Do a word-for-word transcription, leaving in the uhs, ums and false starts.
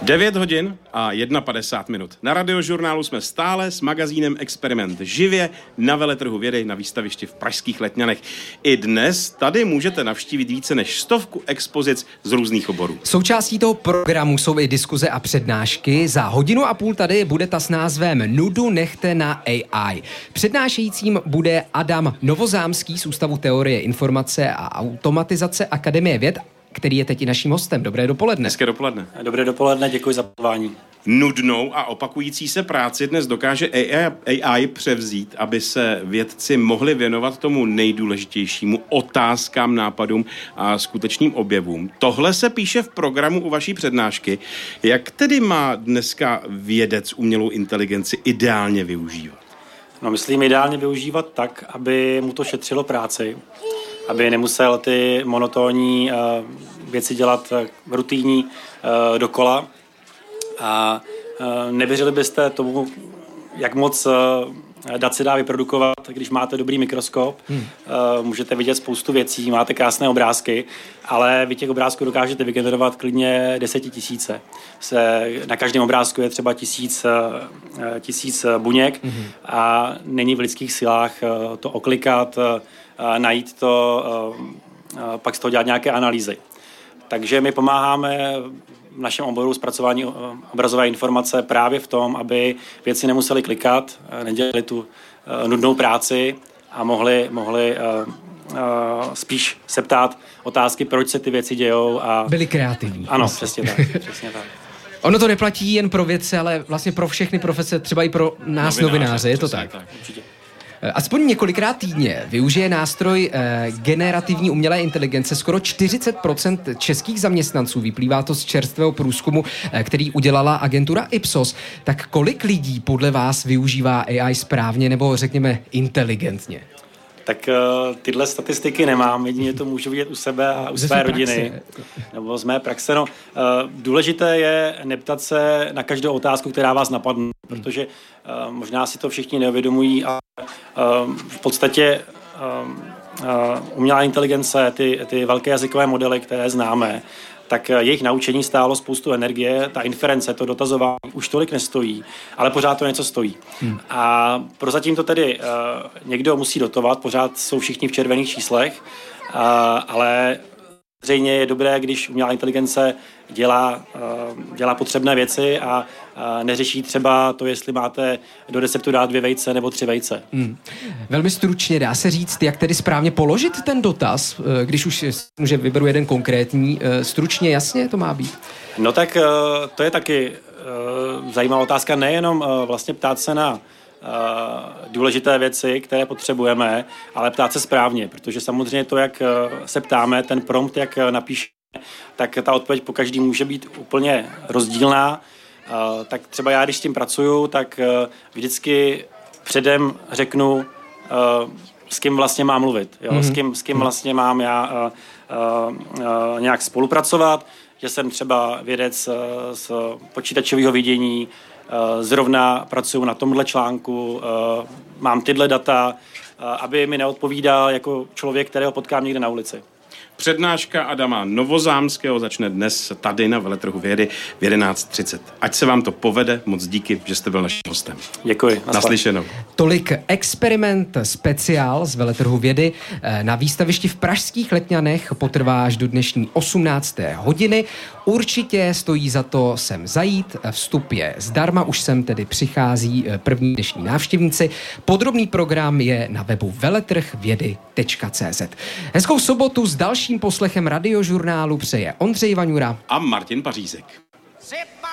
devět hodin a padesát jedna minut. Na Radiožurnálu jsme stále s magazínem Experiment živě na veletrhu vědy na výstavišti v pražských Letňanech. I dnes tady můžete navštívit více než stovku expozic z různých oborů. Součástí toho programu jsou i diskuze a přednášky. Za hodinu a půl tady bude ta s názvem Nudu nechte na A I. Přednášejícím bude Adam Novozámský z Ústavu teorie informace a automatizace Akademie věd, který je teď i naším hostem. Dobré dopoledne. Hezké dopoledne. Dobré dopoledne, děkuji za pozvání. Nudnou a opakující se práci dnes dokáže A I převzít, aby se vědci mohli věnovat tomu nejdůležitějšímu, otázkám, nápadům a skutečným objevům. Tohle se píše v programu u vaší přednášky. Jak tedy má dneska vědec umělou inteligenci ideálně využívat? No, myslím ideálně využívat tak, aby mu to šetřilo práci, aby nemusel ty monotónní uh, věci dělat uh, rutinní uh, dokola. A uh, nevěřili byste tomu, jak moc uh, dat se dá vyprodukovat, když máte dobrý mikroskop. Hmm. Uh, můžete vidět spoustu věcí, máte krásné obrázky, ale vy těch obrázků dokážete vygenerovat klidně desetitisíce. Se, na každém obrázku je třeba tisíc, uh, tisíc buněk hmm. a není v lidských silách uh, to oklikat, uh, najít to, uh, uh, pak z toho dělat nějaké analýzy. Takže my pomáháme v našem oboru zpracování obrazové informace právě v tom, aby věci nemuseli klikat, nedělali tu uh, nudnou práci a mohli, mohli uh, uh, spíš se ptát otázky, proč se ty věci dějou. A byli kreativní. Ano, přesně tak, přesně tak. Ono to neplatí jen pro vědce, ale vlastně pro všechny profese, třeba i pro nás novináře, novináře je to tak? tak určitě. Aspoň několikrát týdně využije nástroj eh, generativní umělé inteligence skoro čtyřicet procent českých zaměstnanců. Vyplývá to z čerstvého průzkumu, eh, který udělala agentura Ipsos. Tak kolik lidí podle vás využívá A I správně nebo řekněme inteligentně? Tak uh, tyhle statistiky nemám, jedině to můžu vidět u sebe a u Ze své rodiny. Nebo z mé praxe. No, uh, důležité je neptat se na každou otázku, která vás napadne, hmm. protože uh, možná si to všichni neuvědomují, ale uh, v podstatě uh, uh, umělá inteligence, ty, ty velké jazykové modely, které známe, tak jejich naučení stálo spoustu energie, ta inference, to dotazování už tolik nestojí, ale pořád to něco stojí. Hmm. A prozatím to tedy uh, někdo musí dotovat, pořád jsou všichni v červených číslech, uh, ale zřejmě je dobré, když umělá inteligence dělá, uh, dělá potřebné věci a uh, neřeší třeba to, jestli máte do receptu dát dvě vejce nebo tři vejce. Hmm. Velmi stručně dá se říct, jak tedy správně položit ten dotaz, když už že vyberu jeden konkrétní, stručně, jasně to má být? No tak uh, to je taky uh, zajímavá otázka, nejenom uh, vlastně ptát se na Uh, důležité věci, které potřebujeme, ale ptát se správně, protože samozřejmě to, jak uh, se ptáme, ten prompt, jak uh, napíšeme, tak ta odpověď po každý může být úplně rozdílná. Uh, tak třeba já, když s tím pracuju, tak uh, vždycky předem řeknu, uh, s kým vlastně mám mluvit, jo? Mm-hmm. S kým, s kým vlastně mám já uh, uh, uh, nějak spolupracovat, že jsem třeba vědec uh, z počítačového vidění, zrovna pracuju na tomhle článku, mám tyhle data, aby mi neodpovídal jako člověk, kterého potkám někde na ulici. Přednáška Adama Novozámského začne dnes tady na veletrhu vědy v jedenáct třicet. Ať se vám to povede, moc díky, že jste byl naším hostem. Děkuji. Naslyšenou. Tolik Experiment speciál z veletrhu vědy na výstavišti v pražských Letňanech potrvá až do dnešní osmnácté hodiny. Určitě stojí za to sem zajít, vstup je zdarma, už sem tedy přichází první dnešní návštěvníci. Podrobný program je na webu veletrh vědy tečka cé zet. Hezkou sobotu s dalším poslechem Radiožurnálu přeje Ondřej Vaňura a Martin Pařízek.